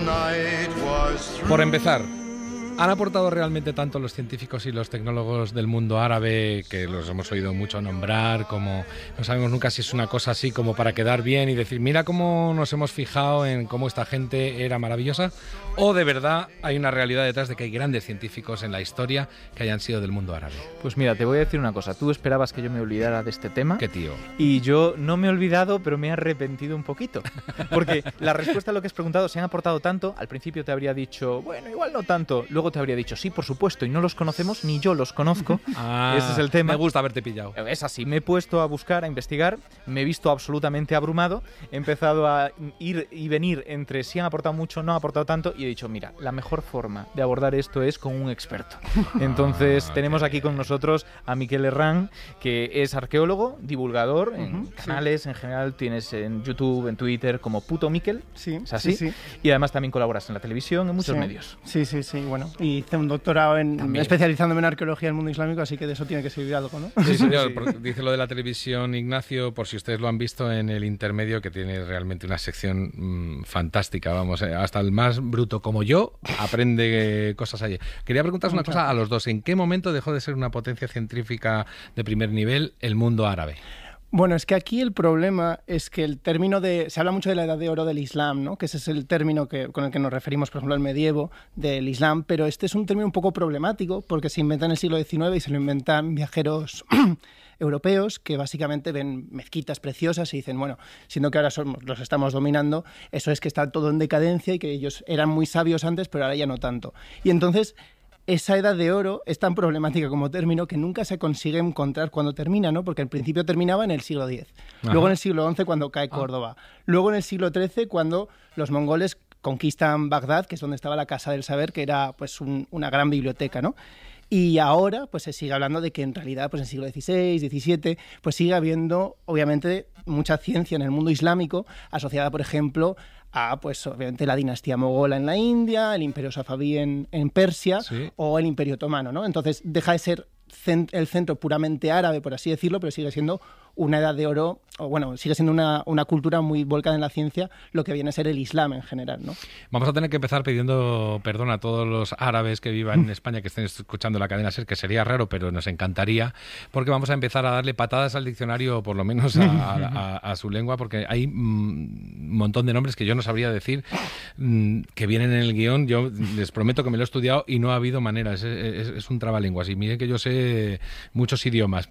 Por empezar, ¿han aportado realmente tanto los científicos y los tecnólogos del mundo árabe, que los hemos oído mucho nombrar, como no sabemos nunca si es una cosa así como para quedar bien y decir, mira cómo nos hemos fijado en cómo esta gente era maravillosa? ¿O de verdad hay una realidad detrás de que hay grandes científicos en la historia que hayan sido del mundo árabe? Pues mira, te voy a decir una cosa. Tú esperabas que yo me olvidara de este tema. ¿Qué tío? Y yo no me he olvidado, pero me he arrepentido un poquito. Porque la respuesta a lo que has preguntado, ¿se han aportado tanto? Al principio te habría dicho, bueno, igual no tanto. Luego te habría dicho, sí, por supuesto, y no los conocemos, ni yo los conozco. Ese es el tema. Me gusta haberte pillado. Es así, me he puesto a buscar, a investigar, me he visto absolutamente abrumado, he empezado a ir y venir entre si han aportado mucho, no han aportado tanto, y he dicho, mira, la mejor forma de abordar esto es con un experto. Entonces tenemos aquí con nosotros a Miquel Herrán, que es arqueólogo, divulgador en canales, en general tienes en YouTube, en Twitter, como Puto Miquel, sí, ¿es así? Sí. Y además también colaboras en la televisión, en muchos medios. Sí, bueno, y hice un doctorado especializándome en arqueología del mundo islámico, así que de eso tiene que servir algo, ¿no? Sí, señor, dice lo de la televisión, Ignacio, por si ustedes lo han visto en el intermedio, que tiene realmente una sección fantástica, vamos, hasta el más bruto como yo aprende cosas allí. Quería preguntaros una cosa a los dos. ¿En qué momento dejó de ser una potencia científica de primer nivel el mundo árabe? Bueno, es que aquí el problema es que el término se habla mucho de la edad de oro del Islam, ¿no? Que ese es el término con el que nos referimos, por ejemplo, al medievo del Islam, pero este es un término un poco problemático porque se inventa en el siglo XIX y se lo inventan viajeros europeos que básicamente ven mezquitas preciosas y dicen, bueno, siendo que ahora los estamos dominando, eso es que está todo en decadencia y que ellos eran muy sabios antes, pero ahora ya no tanto. Y entonces esa edad de oro es tan problemática como término que nunca se consigue encontrar cuando termina, ¿no? Porque al principio terminaba en el siglo X, luego en el siglo XI cuando cae Córdoba, luego en el siglo XIII cuando los mongoles conquistan Bagdad, que es donde estaba la Casa del Saber, que era pues una gran biblioteca, ¿no? Y ahora pues se sigue hablando de que en realidad pues en el siglo XVI, XVII pues sigue habiendo obviamente mucha ciencia en el mundo islámico asociada, por ejemplo, a pues obviamente la dinastía mogola en la India, el imperio safabí en Persia, ¿sí? O el imperio otomano, ¿no? Entonces deja de ser el centro puramente árabe, por así decirlo, pero sigue siendo una edad de oro, o bueno, sigue siendo una cultura muy volcada en la ciencia, lo que viene a ser el Islam en general, ¿no? Vamos a tener que empezar pidiendo perdón a todos los árabes que vivan en España, que estén escuchando la cadena SER, que sería raro, pero nos encantaría, porque vamos a empezar a darle patadas al diccionario, por lo menos a su lengua, porque hay un montón de nombres que yo no sabría decir, que vienen en el guión. Yo les prometo que me lo he estudiado y no ha habido manera, es un trabalenguas, y miren que yo sé muchos idiomas,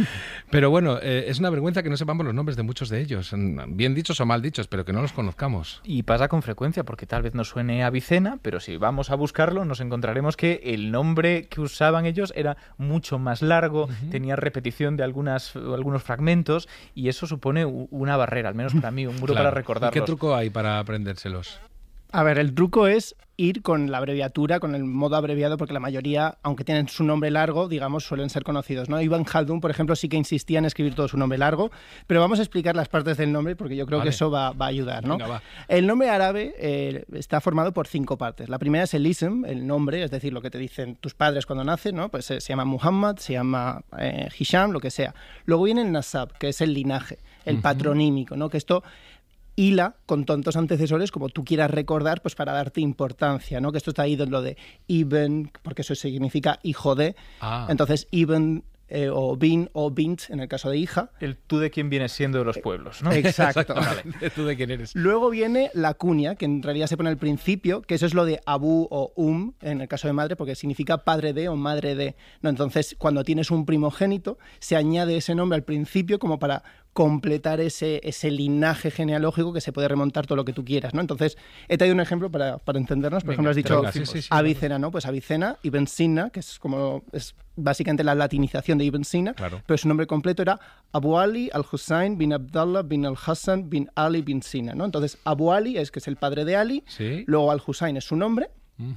pero bueno, es una vergüenza que no sepamos los nombres de muchos de ellos, bien dichos o mal dichos, pero que no los conozcamos. Y pasa con frecuencia, porque tal vez nos suene Avicena, pero si vamos a buscarlo nos encontraremos que el nombre que usaban ellos era mucho más largo, tenía repetición de algunos fragmentos, y eso supone una barrera, al menos para mí, un muro para recordarlos. ¿Y qué truco hay para aprendérselos? A ver, el truco es ir con la abreviatura, con el modo abreviado, porque la mayoría, aunque tienen su nombre largo, digamos, suelen ser conocidos, ¿no? Ibn Khaldun, por ejemplo, sí que insistía en escribir todo su nombre largo, pero vamos a explicar las partes del nombre porque yo creo que eso va a ayudar, ¿no? Venga, va. El nombre árabe está formado por 5 partes. La primera es el ism, el nombre, es decir, lo que te dicen tus padres cuando nacen, ¿no? Pues se llama Muhammad, se llama Hisham, lo que sea. Luego viene el nasab, que es el linaje, el patronímico, ¿no? Que esto hila con tantos antecesores como tú quieras recordar, pues para darte importancia, ¿no? Que esto está ahí en lo de Ibn, porque eso significa hijo de. Entonces, Ibn o bin o bint en el caso de hija. El tú de quién vienes siendo de los pueblos, ¿no? Exacto. Vale. Tú de quién eres. Luego viene la cuña, que en realidad se pone al principio, que eso es lo de abu o en el caso de madre, porque significa padre de o madre de, ¿no? Entonces, cuando tienes un primogénito, se añade ese nombre al principio como para completar ese linaje genealógico que se puede remontar todo lo que tú quieras, ¿no? Entonces, he traído un ejemplo para entendernos. Por ejemplo, has dicho Avicena, ¿no? Pues Avicena, Ibn Sina, que es básicamente la latinización de Ibn Sina, claro. Pero su nombre completo era Abu Ali al-Hussein bin Abdallah bin al-Hassan bin Ali bin Sina, ¿no? Entonces, Abu Ali que es el padre de Ali, ¿sí? Luego al-Hussein es su nombre,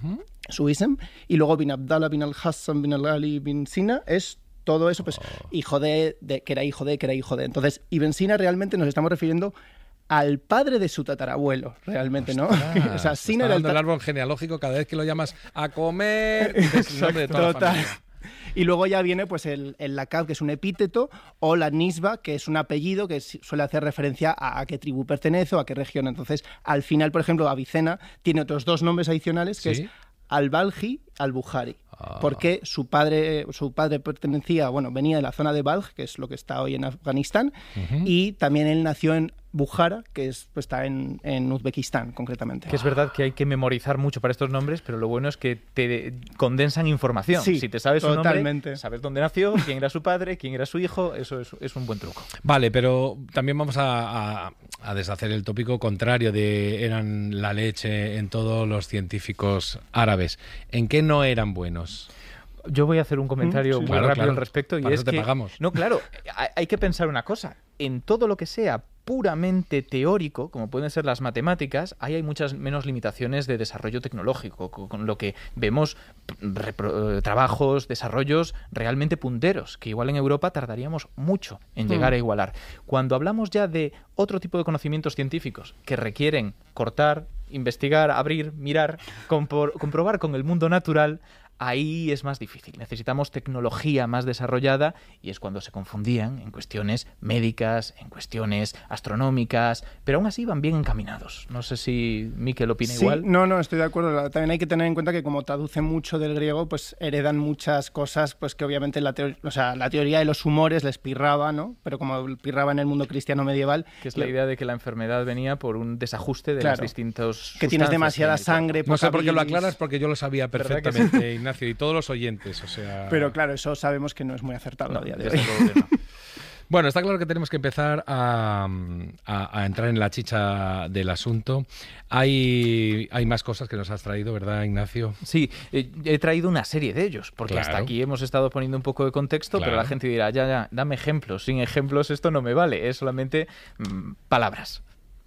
su ism, y luego bin Abdallah bin al-Hassan bin Ali bin Sina es todo eso, pues, hijo de, que era hijo de, que era hijo de. Entonces, Ibn Sina realmente nos estamos refiriendo al padre de su tatarabuelo, realmente, ¿no? O sea, Sina era el árbol genealógico, cada vez que lo llamas a comer, es el nombre de toda la familia. Y luego ya viene pues el lakab, que es un epíteto, o la nisba, que es un apellido que suele hacer referencia a qué tribu pertenece o a qué región. Entonces, al final, por ejemplo, Avicena tiene otros 2 nombres adicionales, que es al-Balji, al-Bukhari. Porque su padre pertenecía, venía de la zona de Balj, que es lo que está hoy en Afganistán, y también él nació en Bukhara, que está en Uzbekistán, concretamente. Que es verdad que hay que memorizar mucho para estos nombres, pero lo bueno es que te condensan información. Sí, si te sabes su totalmente. nombre, sabes dónde nació, quién era su padre, quién era su hijo, eso es un buen truco. Vale, pero también vamos a deshacer el tópico contrario de eran la leche en todos los científicos árabes. ¿En qué no eran buenos? Yo voy a hacer un comentario muy rápido al respecto. Para eso te pagamos. No, claro, hay que pensar una cosa. En todo lo que sea puramente teórico, como pueden ser las matemáticas, ahí hay muchas menos limitaciones de desarrollo tecnológico, con lo que vemos trabajos, desarrollos realmente punteros, que igual en Europa tardaríamos mucho en llegar a igualar. Cuando hablamos ya de otro tipo de conocimientos científicos que requieren cortar, investigar, abrir, mirar, comprobar con el mundo natural, ahí es más difícil. Necesitamos tecnología más desarrollada y es cuando se confundían en cuestiones médicas, en cuestiones astronómicas, pero aún así van bien encaminados. No sé si Miquel opina igual. No, estoy de acuerdo. También hay que tener en cuenta que como traducen mucho del griego, pues heredan muchas cosas pues que obviamente la teoría de los humores les pirraba, ¿no? Pero como pirraba en el mundo cristiano medieval. Que es la idea de que la enfermedad venía por un desajuste de las distintos que tienes demasiada sangre. No sé por qué lo aclaras, porque yo lo sabía perfectamente, Ignacio, y todos los oyentes, Pero claro, eso sabemos que no es muy acertado a día de hoy. Bueno, está claro que tenemos que empezar a entrar en la chicha del asunto. Hay más cosas que nos has traído, ¿verdad, Ignacio? Sí, he traído una serie de ellos, porque hasta aquí hemos estado poniendo un poco de contexto, pero la gente dirá, ya, dame ejemplos. Sin ejemplos esto no me vale, es solamente palabras.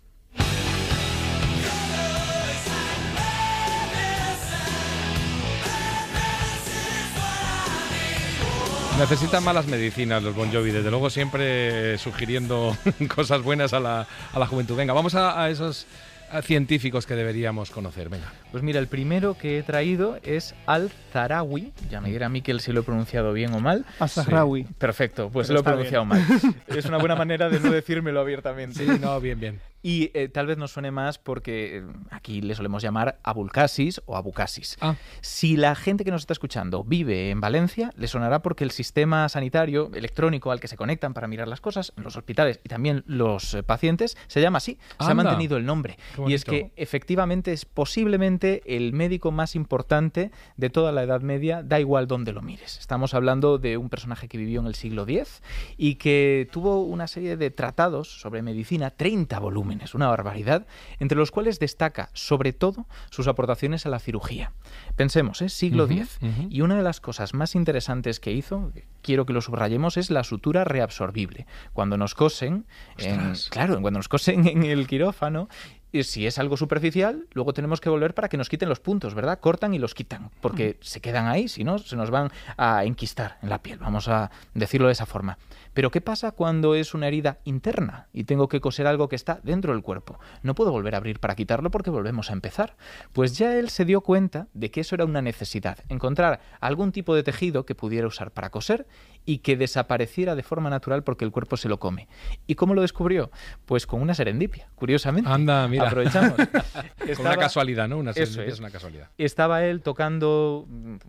Necesitan malas medicinas los Bon Jovi, desde luego siempre sugiriendo cosas buenas a la juventud. Venga, vamos a esos científicos que deberíamos conocer. Venga. Pues mira, el primero que he traído es Al-Zahrawi. Ya me dirá Miquel si lo he pronunciado bien o mal. Al-Zahrawi. Sí. Perfecto, pues lo he pronunciado mal. Es una buena manera de no decírmelo abiertamente. Sí, no, bien. Y tal vez nos suene más porque aquí le solemos llamar Abulcasis o Abucasis. Si la gente que nos está escuchando vive en Valencia, le sonará porque el sistema sanitario electrónico al que se conectan para mirar las cosas en los hospitales y también los pacientes se llama así. Se ha mantenido el nombre. Y es que efectivamente es posiblemente el médico más importante de toda la Edad Media, da igual dónde lo mires. Estamos hablando de un personaje que vivió en el siglo X y que tuvo una serie de tratados sobre medicina, 30 volúmenes. Una barbaridad, entre los cuales destaca sobre todo sus aportaciones a la cirugía. Pensemos, siglo X. Y una de las cosas más interesantes que hizo, quiero que lo subrayemos, es la sutura reabsorbible. Cuando nos cosen, cuando nos cosen en el quirófano, si es algo superficial, luego tenemos que volver para que nos quiten los puntos, ¿verdad? Cortan y los quitan, porque se quedan ahí, si no, se nos van a enquistar en la piel, vamos a decirlo de esa forma. Pero ¿qué pasa cuando es una herida interna y tengo que coser algo que está dentro del cuerpo? No puedo volver a abrir para quitarlo porque volvemos a empezar. Pues ya él se dio cuenta de que eso era una necesidad, encontrar algún tipo de tejido que pudiera usar para coser y que desapareciera de forma natural porque el cuerpo se lo come. ¿Y cómo lo descubrió? Pues con una serendipia, curiosamente. Anda, mira. Aprovechamos. Una casualidad, ¿no? Una serendipia es una casualidad. Estaba él tocando,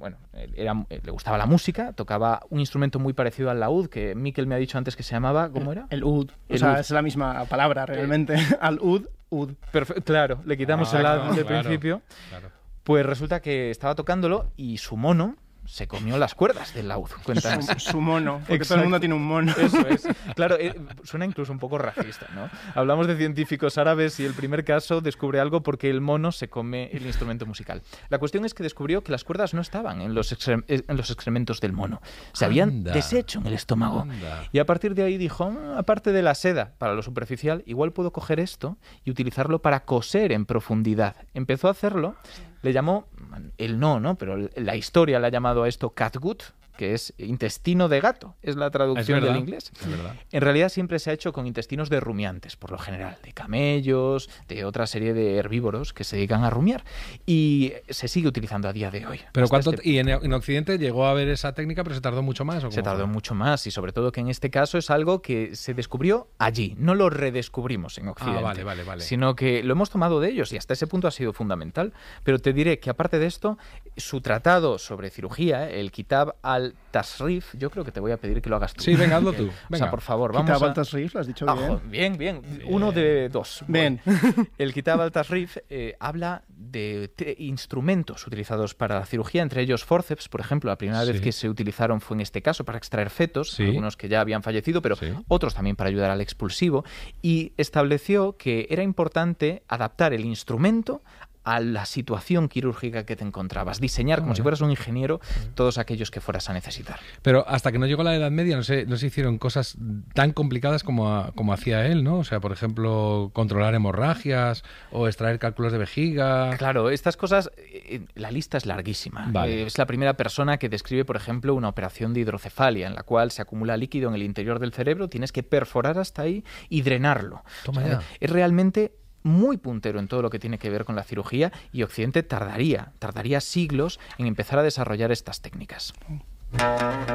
le gustaba la música, tocaba un instrumento muy parecido al laúd, que Miquel me ha dicho antes que se llamaba, ¿cómo era? El ud. Es la misma palabra realmente. Al-ud, ud. Claro, le quitamos el ad del principio. Claro. Pues resulta que estaba tocándolo y su mono se comió las cuerdas del laúd. Cuéntanos. Su mono, porque todo el mundo tiene un mono. Eso es. Claro, suena incluso un poco racista, ¿no? Hablamos de científicos árabes y el primer caso descubre algo porque el mono se come el instrumento musical. La cuestión es que descubrió que las cuerdas no estaban en los excrementos del mono. Se habían deshecho en el estómago. Y a partir de ahí dijo, aparte de la seda para lo superficial, igual puedo coger esto y utilizarlo para coser en profundidad. Empezó a hacerlo. Le llamó, él no, pero la historia le ha llamado a esto catgut, que es intestino de gato, es la traducción del inglés. Es verdad. En realidad siempre se ha hecho con intestinos de rumiantes, por lo general, de camellos, de otra serie de herbívoros que se dedican a rumiar, y se sigue utilizando a día de hoy. Pero ¿y en Occidente llegó a haber esa técnica, pero se tardó mucho más? ¿O se tardó mucho más, y sobre todo que en este caso es algo que se descubrió allí, no lo redescubrimos en Occidente, vale. sino que lo hemos tomado de ellos, y hasta ese punto ha sido fundamental. Pero te diré que aparte de esto, su tratado sobre cirugía, el Kitab al-Tasrif, yo creo que te voy a pedir que lo hagas tú. Sí, venga, hazlo tú. Venga. O sea, por favor, vamos Kitab al-Tasrif, lo has dicho bien. Bien. Uno de dos. Bien. El Kitab al-Tasrif habla de instrumentos utilizados para la cirugía, entre ellos forceps, por ejemplo. La primera vez que se utilizaron fue en este caso para extraer fetos, algunos que ya habían fallecido, pero otros también para ayudar al expulsivo, y estableció que era importante adaptar el instrumento a la situación quirúrgica que te encontrabas, diseñar como si fueras un ingeniero todos aquellos que fueras a necesitar. Pero hasta que no llegó la Edad Media no se hicieron cosas tan complicadas como hacía él, ¿no? O sea, por ejemplo, controlar hemorragias o extraer cálculos de vejiga. Claro, estas cosas, la lista es larguísima. Vale. Es la primera persona que describe, por ejemplo, una operación de hidrocefalia en la cual se acumula líquido en el interior del cerebro, tienes que perforar hasta ahí y drenarlo. Toma ya. Es realmente muy puntero en todo lo que tiene que ver con la cirugía, y Occidente tardaría siglos en empezar a desarrollar estas técnicas.